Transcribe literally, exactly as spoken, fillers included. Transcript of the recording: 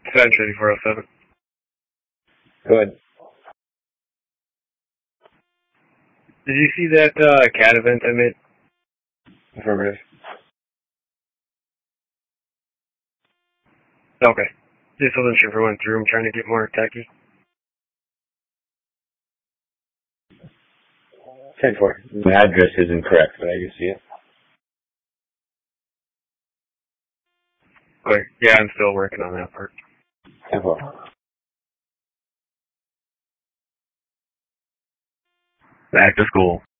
Century four oh seven. Go ahead. Did you see that uh, cat event I made? Affirmative. Okay. Just wasn't sure if it went through. I'm trying to get more techy. ten four. My address isn't correct, but I can see it. Okay. Yeah, I'm still working on that part. ten four. Back to school.